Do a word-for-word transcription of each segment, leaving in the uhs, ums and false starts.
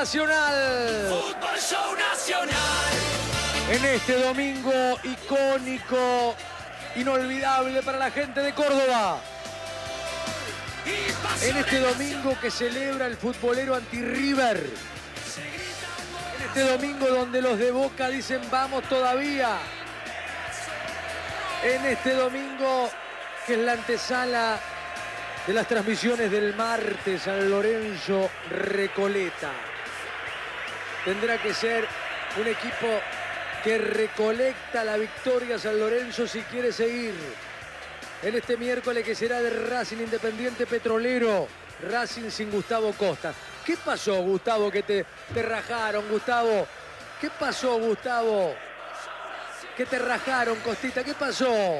Nacional. Fútbol Show Nacional. En este domingo icónico, inolvidable para la gente de Córdoba. En este domingo que celebra el futbolero anti-River. En este domingo donde los de Boca dicen vamos todavía. En este domingo que es la antesala de las transmisiones del martes San Lorenzo Recoleta. Tendrá que ser un equipo que recolecta la victoria San Lorenzo si quiere seguir. En este miércoles que será de Racing Independiente Petrolero. Racing sin Gustavo Costa. ¿Qué pasó, Gustavo, que te, te rajaron, Gustavo? ¿Qué pasó, Gustavo? ¿Qué te rajaron, Costita? ¿Qué pasó?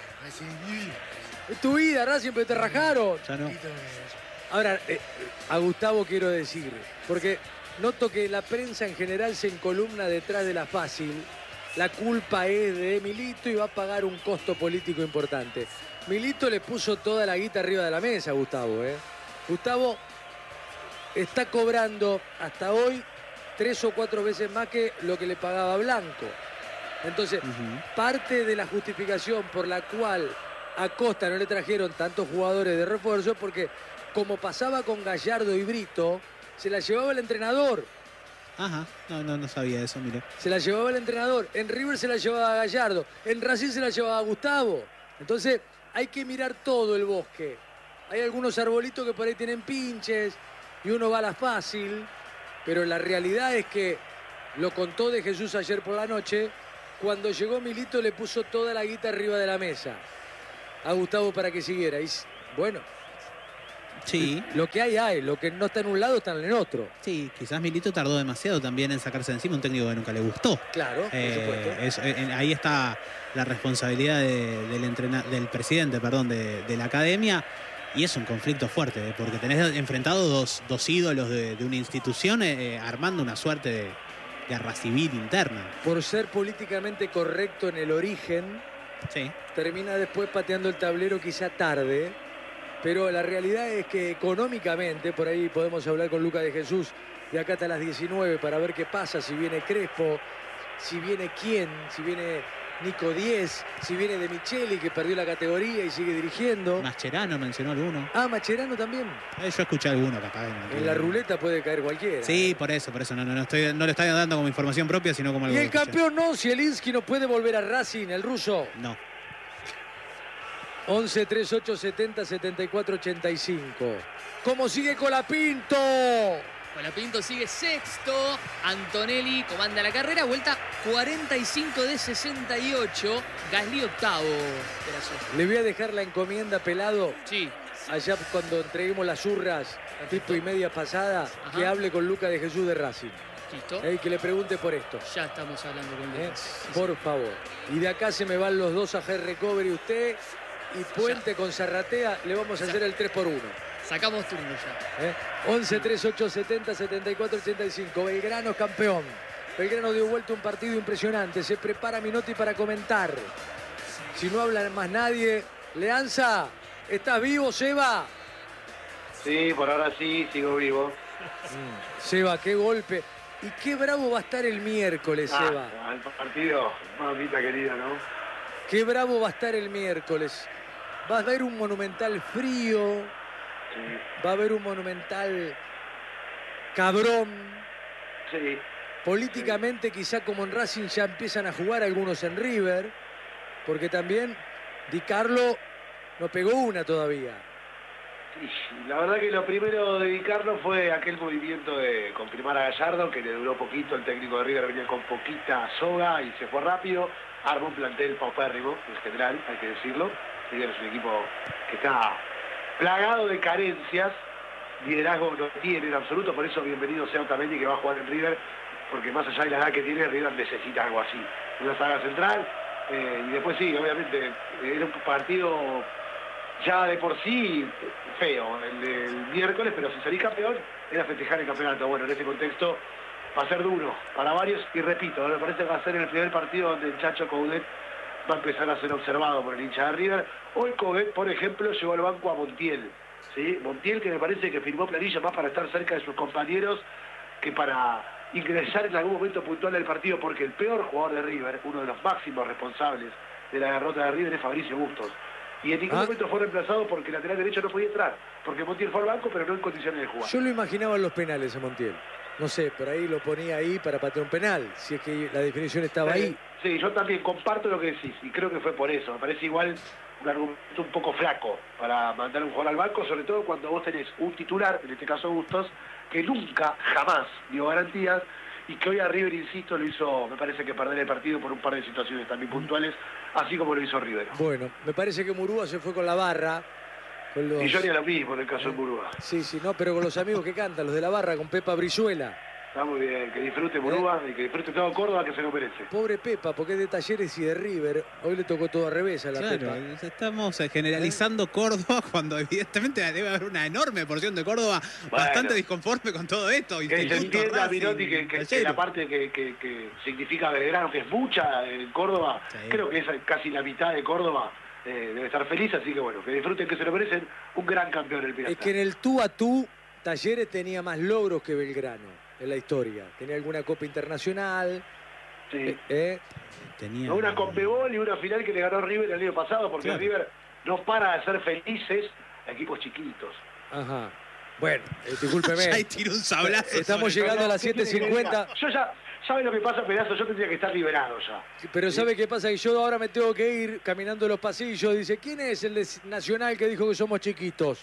Es tu vida, Racing, pero te rajaron. Ya no. Ahora, eh, a Gustavo quiero decir, porque noto que la prensa en general se encolumna detrás de la fácil. La culpa es de Milito y va a pagar un costo político importante. Milito le puso toda la guita arriba de la mesa a Gustavo. ¿eh? Gustavo está cobrando hasta hoy tres o cuatro veces más que lo que le pagaba Blanco. Entonces, uh-huh. parte de la justificación por la cual a Costa no le trajeron tantos jugadores de refuerzo porque, como pasaba con Gallardo y Brito, se la llevaba el entrenador. Ajá, no, no, no sabía eso, mire. Se la llevaba el entrenador. En River se la llevaba Gallardo. En Racing se la llevaba Gustavo. Entonces, hay que mirar todo el bosque. Hay algunos arbolitos que por ahí tienen pinches y uno va a la fácil. Pero la realidad es que, lo contó De Jesús ayer por la noche, cuando llegó Milito le puso toda la guita arriba de la mesa a Gustavo para que siguiera. Y bueno, sí. Lo que hay, hay. Lo que no está en un lado está en el otro. Sí, quizás Milito tardó demasiado también en sacarse de encima un técnico que nunca le gustó. Claro, eh, por supuesto. Es, eh, ahí está la responsabilidad de, del, entrena, del presidente perdón, de, de la academia. Y es un conflicto fuerte, eh, porque tenés enfrentado dos, dos ídolos de, de una institución eh, armando una suerte de guerra civil interna. Por ser políticamente correcto en el origen, sí. termina después pateando el tablero quizá tarde. Pero la realidad es que económicamente, por ahí podemos hablar con Lucas de Jesús de acá hasta las diecinueve para ver qué pasa, si viene Crespo, si viene quién, si viene Nico Diez, si viene De Micheli, que perdió la categoría y sigue dirigiendo. Mascherano mencionó alguno. Ah, Mascherano también. Eh, yo escuché alguno, capaz. No, en la ruleta puede caer cualquiera. Sí, por eso, por eso. No, no, no, estoy, no le estoy dando como información propia, sino como algo. Y el que campeón no, Zielinski no puede volver a Racing, el ruso. No. once, treinta y ocho, setenta, setenta y cuatro, ochenta y cinco. ¿Cómo sigue Colapinto? Colapinto sigue sexto. Antonelli comanda la carrera. Vuelta cuarenta y cinco de sesenta y ocho. Gasly octavo. Le voy a dejar la encomienda, Pelado. Sí. Allá cuando entreguemos las urras, tipo y media pasada, ajá, que hable con Lucas de Jesús de Racing. Listo. Eh, que le pregunte por esto. Ya estamos hablando con Lucas. Eh, por sí. favor. Y de acá se me van los dos a G Recovery usted y Puente ya. Con Zarratea. Le vamos a ya. hacer el tres por uno. Sacamos turno ya. ¿Eh? once, treinta y ocho, setenta, setenta y cuatro, ochenta y cinco. Belgrano campeón. Belgrano dio vuelta un partido impresionante. Se prepara Minotti para comentar. Si no habla más nadie. Leanza, ¿estás vivo, Seba? Sí, por ahora sí, sigo vivo. Mm. Seba, qué golpe. Y qué bravo va a estar el miércoles, ah, Seba. El partido, mamita querida, ¿no? Qué bravo va a estar el miércoles. Va a haber un monumental frío. Sí. Va a haber un monumental cabrón. Sí. Políticamente, sí. Quizá como en Racing ya empiezan a jugar algunos en River, porque también Di Carlo no pegó una todavía. Sí, la verdad que lo primero de Di Carlo fue aquel movimiento de confirmar a Gallardo, que le duró poquito. El técnico de River venía con poquita soga y se fue rápido. Armó un plantel paupérrimo, en general, hay que decirlo. River es un equipo que está plagado de carencias, liderazgo no tiene en absoluto, por eso bienvenido sea Otamendi, que va a jugar en River, porque más allá de la edad que tiene, River necesita algo así, una saga central, eh, y después sí, obviamente, era un partido ya de por sí feo, el del miércoles, pero si salís campeón, era festejar el campeonato. Bueno, en ese contexto va a ser duro para varios, y repito, me parece que va a ser el primer partido donde el Chacho Coudet va a empezar a ser observado por el hincha de River. Hoy Coudet, por ejemplo, llevó al banco a Montiel, ¿sí? Montiel, que me parece que firmó planilla más para estar cerca de sus compañeros que para ingresar en algún momento puntual del partido, porque el peor jugador de River, uno de los máximos responsables de la derrota de River, es Fabricio Bustos. Y en ningún Ah. momento fue reemplazado porque el lateral derecho no podía entrar, porque Montiel fue al banco, pero no en condiciones de jugar. Yo lo imaginaba en los penales a Montiel. No sé, por ahí lo ponía ahí para patear un penal, si es que la definición estaba ahí. Sí, yo también comparto lo que decís, y creo que fue por eso. Me parece igual un argumento un poco flaco para mandar un jugador al banco, sobre todo cuando vos tenés un titular, en este caso Bustos, que nunca, jamás dio garantías, y que hoy a River, insisto, lo hizo, me parece que perder el partido por un par de situaciones también puntuales, así como lo hizo River. Bueno, me parece que Murúa se fue con la barra. Con los... Y yo haría lo mismo en el caso de Murúa. Sí, sí, no, pero con los amigos que cantan, los de la barra, con Pepa Brizuela. Está muy bien, que disfrute Murúa y que disfrute todo Córdoba, que se lo merece. Pobre Pepa, porque es de Talleres y de River. Hoy le tocó todo al revés a la Claro, Pepa. estamos eh, generalizando Córdoba cuando evidentemente debe haber una enorme porción de Córdoba Bueno. bastante disconforme con todo esto. Que se Instituto, entienda, Racing, Minotti, que, que- que Talleres. la parte que, que- que significa Belgrano, que es mucha en Córdoba, Sí. creo que es casi la mitad de Córdoba, eh, debe estar feliz, así que bueno, que disfruten, que se lo merecen, un gran campeón el Pirata. Es que en el tú a tú, Talleres tenía más logros que Belgrano en la historia. Tenía alguna Copa Internacional. Sí. eh, eh, Tenía- No, una Conmebol y una final que le ganó River el año pasado, porque Claro. River no para de ser felices a equipos chiquitos. Ajá. Bueno, eh, discúlpeme. Ya ahí tiró un sablazo. Estamos sobre- llegando a las ¿Qué siete tiene que cincuenta. ver? Yo ya, ¿sabe lo que pasa, pedazo? Yo tendría que estar liberado ya. Pero ¿sabe qué pasa? Que yo ahora me tengo que ir caminando los pasillos. Dice, ¿quién es el de Nacional que dijo que somos chiquitos?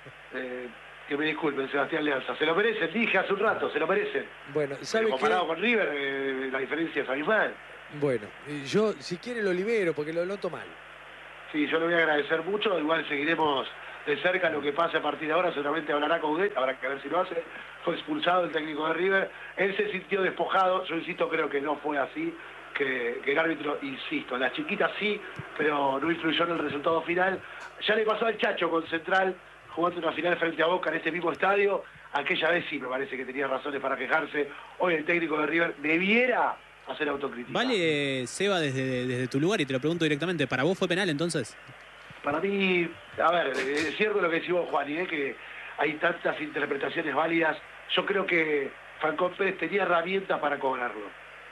Eh, que me disculpen, Sebastián Leanza. Se lo merecen, dije hace un rato, se lo merecen. Bueno, ¿sabe Pero comparado qué? con River, eh, la diferencia es abismal. Bueno, eh, yo si quiere lo libero porque lo noto mal. Sí, yo le voy a agradecer mucho. Igual seguiremos de cerca lo que pase a partir de ahora. Seguramente hablará con Udet, habrá que ver si lo hace. Fue expulsado el técnico de River. Él se sintió despojado. Yo insisto, creo que no fue así. Que, que el árbitro, insisto, las chiquitas sí, pero no influyó en el resultado final. Ya le pasó al Chacho con Central, jugando una final frente a Boca en este mismo estadio. Aquella vez sí me parece que tenía razones para quejarse. Hoy el técnico de River debiera hacer autocrítica. Vale, Seba, desde, desde tu lugar, y te lo pregunto directamente, ¿para vos fue penal entonces? Para mí, a ver, es cierto lo que decís vos, Juan, y es que hay tantas interpretaciones válidas. Yo creo que Falcón Pérez tenía herramientas para cobrarlo.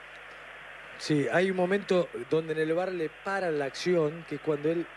Sí, hay un momento donde en el bar le paran la acción, que es cuando él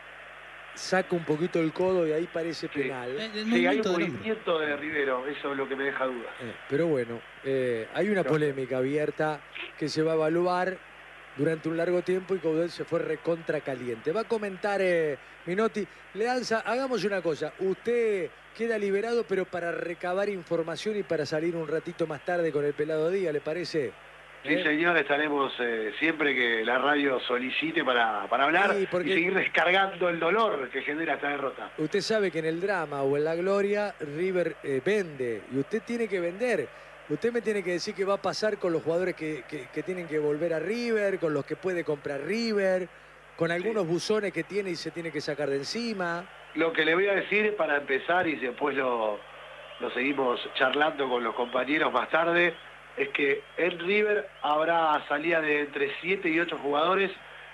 saca un poquito el codo y ahí parece Sí. penal. Eh, el Sí, hay movimiento un del hombro. movimiento de Rivero, eso es lo que me deja duda. Eh, pero bueno, eh, hay una polémica abierta que se va a evaluar durante un largo tiempo y Coudet se fue recontra caliente. Va a comentar eh, Minotti. Leanza, hagamos una cosa. Usted queda liberado, pero para recabar información y para salir un ratito más tarde con el pelado Díaz, ¿le parece? Sí, ¿Eh? señor, estaremos eh, siempre que la radio solicite para, para hablar Sí, porque- y seguir descargando el dolor que genera esta derrota. Usted sabe que en el drama o en la gloria River eh, vende y usted tiene que vender. Usted me tiene que decir qué va a pasar con los jugadores que, que- que tienen que volver a River, con los que puede comprar River, con algunos buzones que tiene y se tiene que sacar de encima. Lo que le voy a decir para empezar y después lo, lo seguimos charlando con los compañeros más tarde, es que en River habrá salida de entre siete y ocho jugadores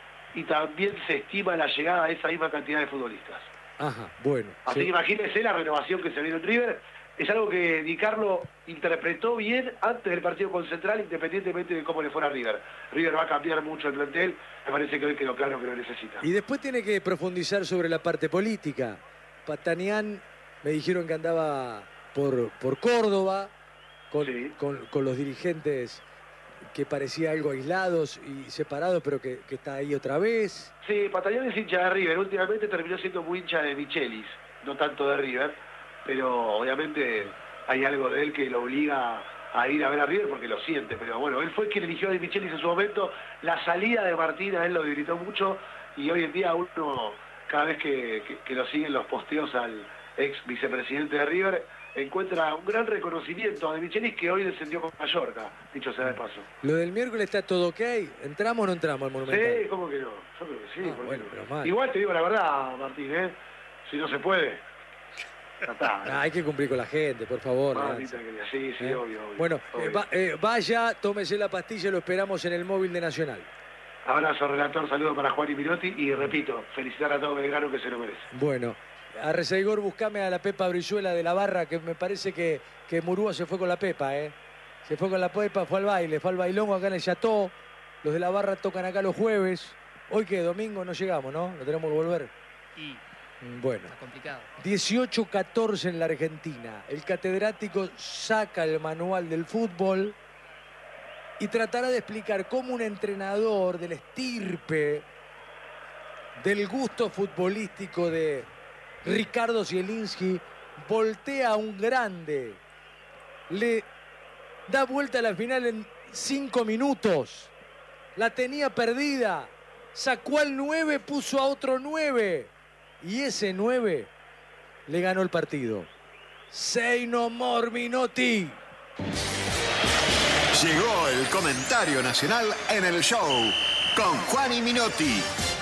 y también se estima la llegada de esa misma cantidad de futbolistas. Ajá, bueno. Así sí. que imagínense la renovación que se viene en River. Es algo que Di Carlo interpretó bien antes del partido con Central, independientemente de cómo le fuera a River. River va a cambiar mucho el plantel, me parece que hoy quedó claro que lo necesita. Y después tiene que profundizar sobre la parte política. Patanián me dijeron que andaba por, por Córdoba, con, Sí. con- con los dirigentes que parecía algo aislados y separados, pero que, que está ahí otra vez. Sí, Pataglione es hincha de River, últimamente terminó siendo muy hincha de Michelis, no tanto de River, pero obviamente hay algo de él que lo obliga a ir a ver a River porque lo siente, pero bueno, él fue quien eligió a De Michelis en su momento, la salida de Martín a él lo debilitó mucho y hoy en día uno, cada vez que, que- que lo siguen los posteos al ex vicepresidente de River, encuentra un gran reconocimiento a De Michelis que hoy descendió con Mallorca, dicho sea de paso. Lo del miércoles está todo ok. ¿Entramos o no entramos al Monumental? Sí, ¿cómo que no? Yo creo que sí. Ah, ¿por qué bueno, no? pero mal. Igual te digo la verdad, Martín, ¿eh? Si no se puede, ya está. Ah, hay que cumplir con la gente, por favor. Mamita Leanza. querida. Sí, sí, ¿Eh? obvio, obvio. Bueno, obvio. eh, va- eh, vaya, tómese la pastilla y lo esperamos en el móvil de Nacional. Abrazo, relator, saludo para Juan y Minotti y repito, felicitar a todo Belgrano que se lo merece. Bueno, a Rezaigor buscame a la Pepa Brizuela de la barra, que me parece que, que Murúa se fue con la Pepa, ¿eh? Se fue con la pepa, fue al baile, fue al bailongo acá en el Chateau. Los de la barra tocan acá los jueves. Hoy que domingo no llegamos, ¿no? No tenemos que volver. Y Bueno, está complicado. dieciocho catorce en la Argentina. El catedrático saca el manual del fútbol y tratará de explicar cómo un entrenador del estirpe, del gusto futbolístico de Ricardo Zielinski, voltea a un grande, le da vuelta a la final en cinco minutos, la tenía perdida, sacó al nueve, puso a otro nueve y ese nueve le ganó el partido. Say no more Minotti. Llegó el comentario nacional en el show con Juan y Minotti.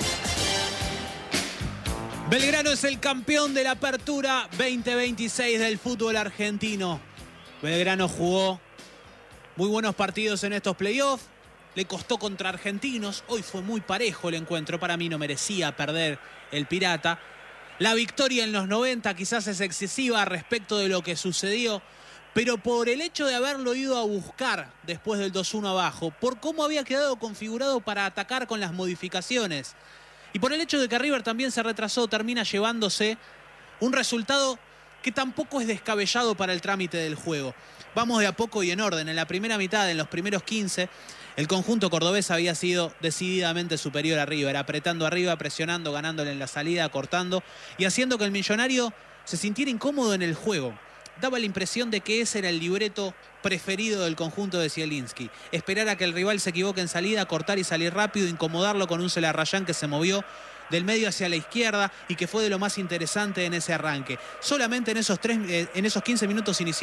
Belgrano es el campeón de la Apertura veinte veintiséis del fútbol argentino. Belgrano jugó muy buenos partidos en estos playoffs. Le costó contra Argentinos. Hoy fue muy parejo el encuentro. Para mí no merecía perder el Pirata. La victoria en los noventa quizás es excesiva respecto de lo que sucedió. Pero por el hecho de haberlo ido a buscar después del dos uno abajo, por cómo había quedado configurado para atacar con las modificaciones, y por el hecho de que River también se retrasó, termina llevándose un resultado que tampoco es descabellado para el trámite del juego. Vamos de a poco y en orden. En la primera mitad, en los primeros quince, el conjunto cordobés había sido decididamente superior a River, apretando arriba, presionando, ganándole en la salida, cortando y haciendo que el Millonario se sintiera incómodo en el juego. Daba la impresión de que ese era el libreto preferido del conjunto de Zielinski. Esperar a que el rival se equivoque en salida, cortar y salir rápido, incomodarlo con un Celarrayán que se movió del medio hacia la izquierda y que fue de lo más interesante en ese arranque. Solamente en esos, tres, eh, en esos quince minutos iniciales